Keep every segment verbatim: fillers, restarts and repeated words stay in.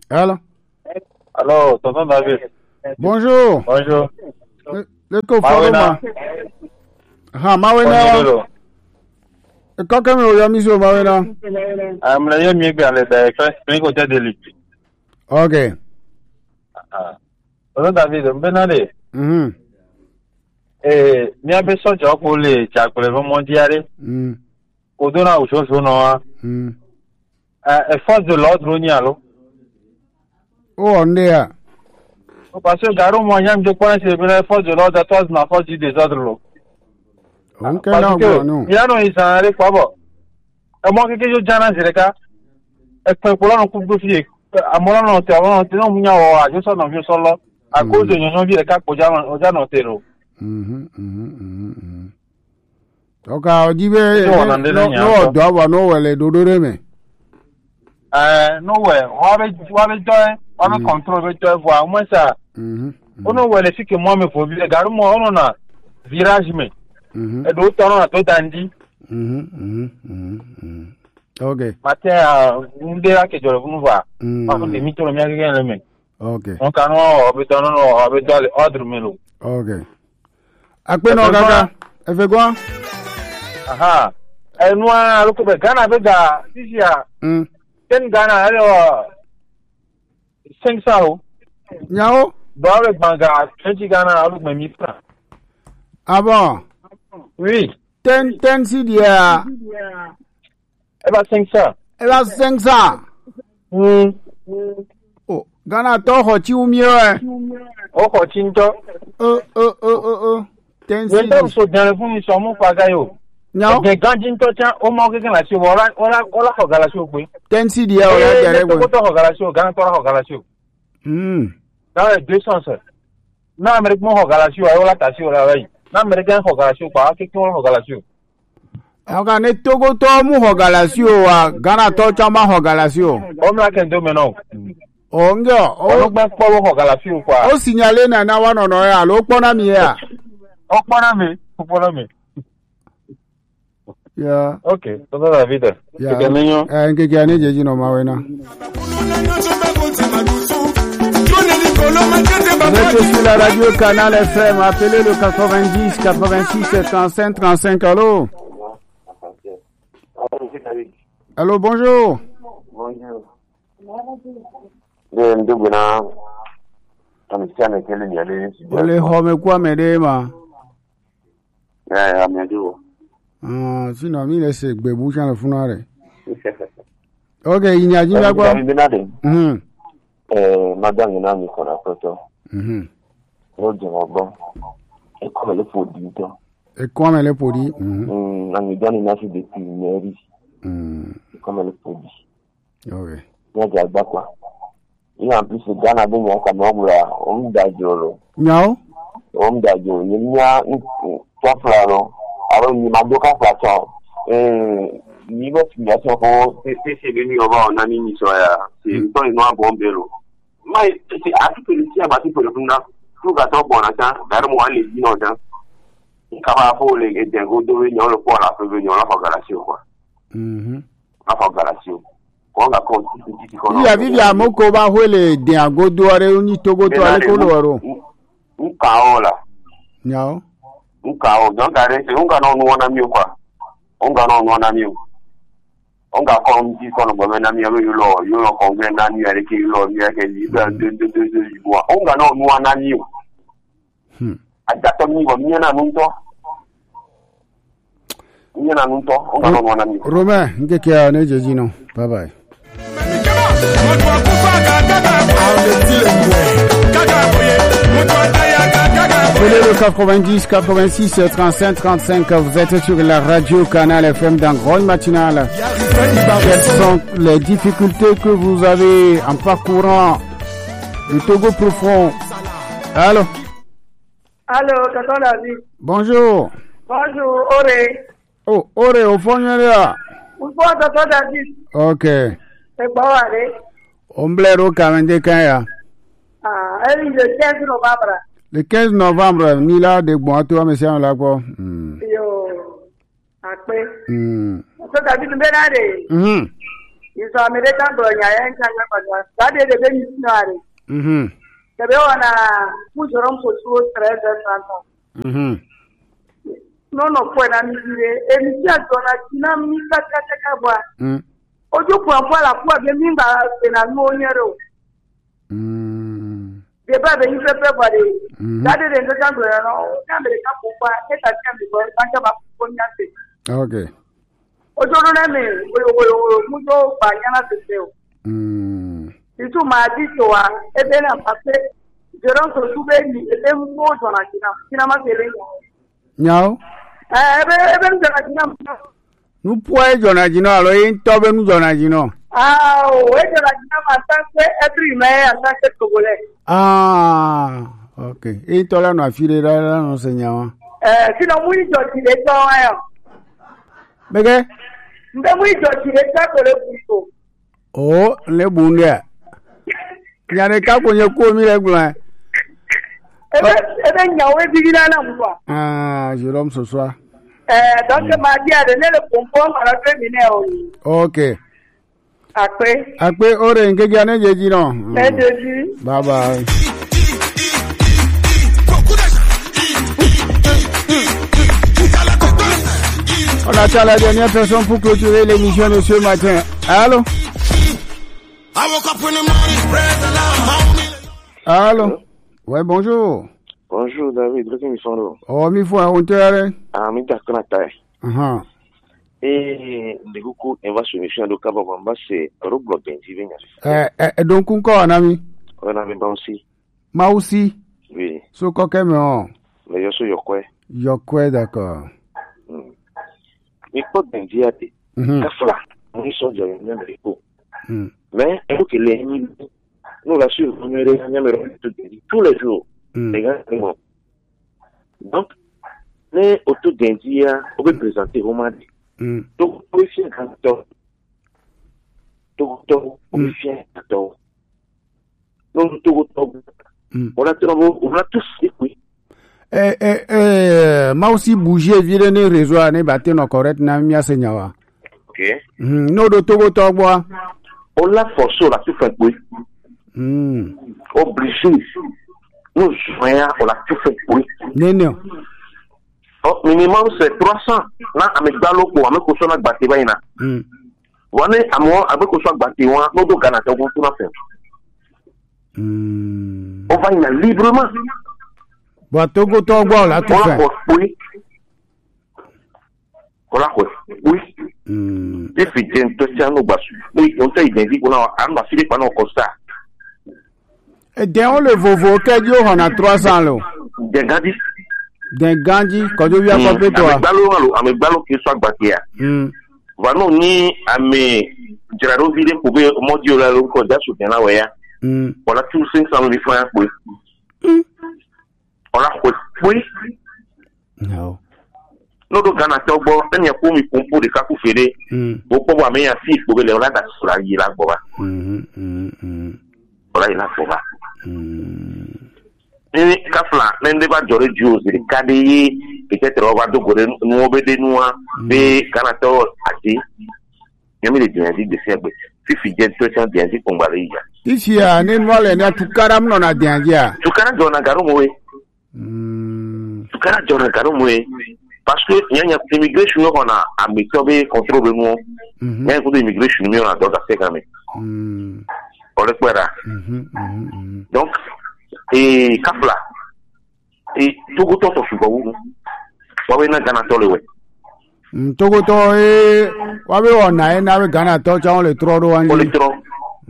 Allô? Allô, tonton David. Bonjour. Bonjour. Le, le coforoma. Ha, Mawena. Kaka me oya miso Mawena. I'm la yemi bi ale da ekran spring ko jade li. Okay. Ah. Tonton David, mbenale. Mhm. Eh, mi abe sojo ko le jakole mo mondiare. Mhm. Odona ushoso no wa. Mhm. Eh, e force de l'ordre ni alo. Oh, ndia. Parce que garo mo yam je kwa se bi force de l'ordre tous na force du désordre lo. On can now go no. Ya no isare kwa bo. E mo keke jo jana zireka. E pe pola no ku do fi amora no te awon te no munya o ajo so no fi so lo. A cause de yon bi e ka ko jana o jana te ro. Mhm. Mhm. Mhm. Oka ojibe no no do wa no wele dodore me. Eh, no way. Wa be wa be joy, wa be control be joy for mo sa. Mhm. Ono wele fi ke mo me fo bi garu mo ono na virage me. Mhm. E do to no na to dandi. Mhm. Mhm. Mhm. Okay. Mate a nde la ke joro fun fa. Ma ko de mi to mi agege le me. Okay. On kan o be to no no o be do le ordre me lo. Okay. Akpe no gaga. E fe gwa? Aha. E no a lo ko be Ghana be ga sisia. Mm. Ten Ghana ale o cinq cents o. Nyao? Ba be banga twenty Ghana alu me mi fra. Ah bon? Oui. Ten ten si dia. E ba cinq cents. E ba cinq cents. Mm. Oh, Ghana to ho chi umie e. O ko chinjo. Oh oh oh oh oh. Ten si. Wende so dan fun mi so mo paga yo. Nyao? Ge ganjin to cha o mo ke la si wora ora ora ko gala si o pe. Ten si dia o ya dere go. Ko to ko gala si o gan to ko gala si o. Hmm. Da e deux cents. Na America mo ko gala si o o la ta si o la rai. Na America ko gala si o pa ke ko ko gala si o. Aka ne Togo to mu ho galasio wa Ghana to chama ho galasio. O mi ake ndo me no. O ngo O gba po ho gala si o kwa. O signale na na wa no no ya lo po na mi ya. O po na mi, o po na mi. Yeah. Okay, todo la vida. Yeah. Que niño. Eh nke ke ane jeji no Mawena. Vous êtes sur la radio Canal F M, appelez le quatre-vingt-dix, quatre-vingt-six, trente-cinq, trente-cinq, allô? Allô, bonjour. Bonjour. De nduguna. Tamsiana kele ni ale. Ole home kwa medema. Eh, amedu. Ah, sino mi le se gbebu chan funare. Okay, inya jinja kwa. Mhm. Eh, madam na mi kona toto. Mhm. O je ogbo. E ko le fodi to. E ko me le podi. Mhm. Mm, na mi jani na si de ti meri. Mhm. E ko me le fodi. Okay. Ya ja gbakwa. Iya plus Ghana be mo ka mo bura, o mi da joro. Nyao? O mi da joro. Ni nya to fra no. Aro ni madoka fra cho. Eh, ni bo ti ya so ko se se be ni oba ona ni ni so ya. Se to ino abombero. Mai ti ati polisi abati polo funda. Fu ga to bona ta, dar mo ale di no ta. Ka ba fo le e de go do we nyo lo ko la fo we nyo la ho garasi o kwa. Mhm. La ho garasi o. Ko ga ko ti ti ko. Iya bibi amoko ba hwele de agodo are uni Togo to ale ko lo ro. Nka ola. Nyao? Nka o don ga re se nka no no na mi o kwa. Nka no no na mi o. Nka ko nji ko no bo na mi o lo yo lo ko nge na ni ere ki lo mi ere ki ba de de de de bo. Nka no no na mi o. Hmm. Ada to mi bo mi na nu to. Mi na nu to. Nka no no na mi. Romain, nke ke ane jeji no. Bye bye. Appelez le quatre-vingt-dix, quatre-vingt-six, trente-cinq, trente-cinq. Vous êtes sur la radio Canal F M dans Grogne Matinale. Quelles sont les difficultés que vous avez en parcourant le Togo profond? Allô? Allô, tonton David. Bonjour. Bonjour, Ore. Oh, Ore, au fond, là. Bonjour, tonton David. Ok. C'est bon, allez. Omblero Kamende Kaya. Ah, elle est le quinze novembre. Le quinze novembre, Mila de Boato, monsieur Lago. Yo, après. Hmm. Tonton David, nous venons. Mhm. Ils sont américains pour y aller en ça de de missionnaires. Mhm. Que bien on a toujours pour sur treize heures trente. Mhm. Non non point na misire et mission dona kina mi ka ka ka ba. Mhm. Ojo point point la fois de mi ba na mo nyero. Mhm. De ba de ife pe ba de. Ça de de kan do no, America pour pas et ça kan bi ba ka ba ko nyate. Okay. Ojo no na me o mu do ba yana se se o. Mhm. Itu ma di to wa e be na passe je rentre tout be ni e be mo dona kina kina ma se le. Nyao. Eh ebe ebe ndona kina. Nu poe jona jino alo yin tobe nu jona jino. Ah, o e jona kina ma tanke every me atake Congolais. Ah, okay. E tola no afire ra no senyawa. Eh, kino mu ijo ti le to ayo. Bege? Nde mu ijo ti le ta ko le buso. Oh, le bunde. Nyane ka ko nye ko mi le glan. Ebe ebe nyawe digina na mwa. Ah, Jérôme ce soir. Eh, donc ma dia de ne le pompo ma la tre mine o. Okay. Akpe. Akpe ore ngege ane jeji no. Eh jeji. Bye bye. On attend la dernière personne pour clôturer l'émission de ce matin. Allô? Allô? Ouais, bonjour. Bonjour David, le mi fondo. Oh, mi fo on tere. Ah, mi ta kona tai. Aha. Eh, ndikuku eva solution do kaba kwamba se roblo benji venya. Eh eh donc unko anami. Ona me bausi. Mausi. Oui. So ko ke me on. Mais yo so yokwe. Yokwe d'accord. Mm. Mi ko benji ate. Mhm. Kafla. Mo so jo ni Americo. Mhm. Mais il faut que les nous la suivons tous les jours. Mm. Les gars, donc, les autour d'India, on peut présenter au Mali. Donc, on peut faire un canton. Donc, on peut faire un canton. Donc, on a tous fait, oui. Eh, eh, eh, ma aussi bouger, vire ne réseau, ne batte no correct, na mia senyawa. Ok. No do togo togwa. On l'a forcé, on l'a tout fait, oui. Mm. Obligé. Nous, on l'a tout fait, oui. Non. Oh, minimum, c'est trois cents. Là, avec Dalo, pour avec Kosonak Batébaïna. Mm. Voilà, à moi, avec Kosonak Batébaïna, nous, nous, Ghana, on va faire. Mm. On va y aller librement. Bon, togo togwa, on l'a tout fait. Oui. Voilà, oui. Mm. Et puis, j'ai un peu de temps, oui, on t'a identifié, on a un peu de temps, constat. Et dans le vovo, on a trois cents lots. Des Gandhi. Des Gandhi, quand je viens compter toi. Avec Balo, avec Balo qui soit battu. Voilà, ni à mes Gérard Ville pour ver mon Dieu là, le code soutien là, ouais. Voilà, tous cinq cent mille francs, oui. Voilà, oui. Non. Nous, nous, Ghana, Togo, il y a pour me compo de Kakou Fédé. Pour pouvoir mettre un fils pour les là, sur la vie là, Boba. Voilà, il a Boba. Ni Kafla, n'en débat de Dieu, c'est le cas de peut-être on va dogorer, nous obéder nous, mais Canada a dit, il y a mis les dynamiques de ces bêtes. Si fidèle, tout ça, bien dit, qu'on va aller. Ici, à Nenwal, il y a tout caram, non, à Diandia. Tout caram, on a garou, oui. Tout caram, on a garou, oui. Parce que il y a une immigration, on a à méthode contrôle nous. Il y a un coup d'immigration, on a d'autres affaires quand même. On le croira. Donc, et Kafla, et Togo Toto Fugo, Wawe na Ghana Tole. Togo To, et Wawe on a un avec Ghana Tocha, on le trop loin. On le trop.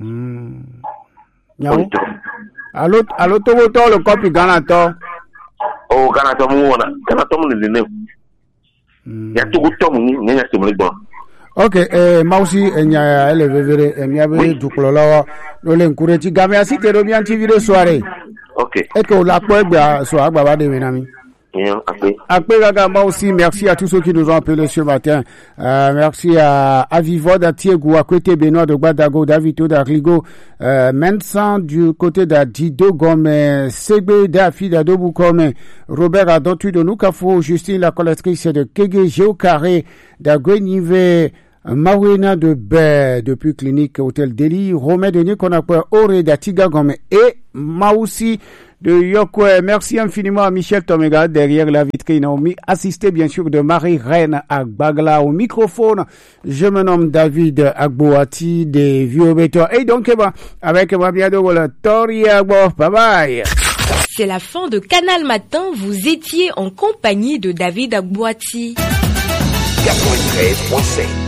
Allo, allo Togo To, le copie Ghana To. Oh, Ghana To, Ghana To, le nez. Il y a Togo To, il y a ce bon. Ok, eh, Mausi, il y a le vivre, il y avait du clolo, le Nkureti, Gamia, si tu reviens, tu vis de soirée. Ok. Et que la poète soit Baba de Ménami. Après, aussi, merci à tous ceux qui nous ont appelés ce matin. Euh, merci à Avivod, à Tiegou, à côté Benoît de Gbadago, Davito d'Arligo, euh, Mensan du côté d'Adido Gomé, Segbe d'Afi d'Adobou Gomé, Robert Adotu de Noukafou, Justine la collectrice de Kege Géocarré, d'Agwenive, Mawena de Baie depuis clinique Hôtel Delhi, Romain de Nikonakwe, Ore d'Atiga Gome et Maoussi de Yokwe. Merci infiniment à Michel Tomega derrière la vitrine. On assisté bien sûr de Marie-Reine Agbagla au microphone. Je me nomme David Agbouati des Vieux Béton. Et donc, avec ma bien de Tori Agbo. Bye bye. C'est la fin de Canal Matin. Vous étiez en compagnie de David Agbouati. quatre-vingt-treize point cinq